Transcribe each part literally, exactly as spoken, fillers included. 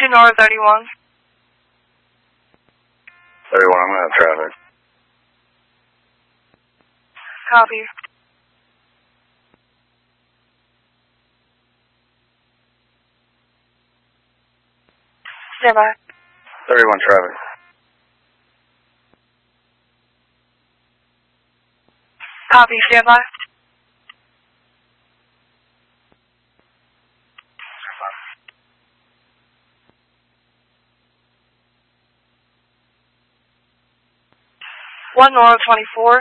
two North thirty-one. thirty-one, I'm going to have traffic. Copy. Stand by. thirty-one traffic. Copy, stand by. One North twenty-four.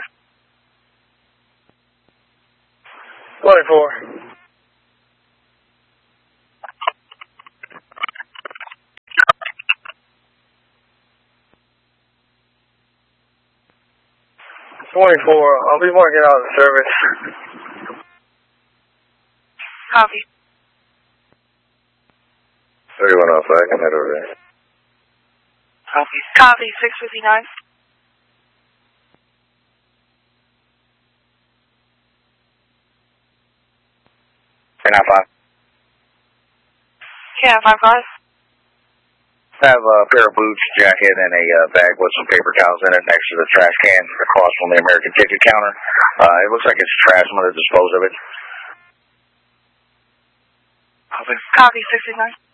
twenty-four. twenty-four, I'll be marking out of service. Copy. thirty-one off, I can head over there. Copy. Copy, six fifty-nine. ten five. Can five five. I have a pair of boots, jacket, and a uh, bag with some paper towels in it next to the trash can across from the American ticket counter. Uh, it looks like it's trash. I'm going to dispose of it. Copy, sixty-nine.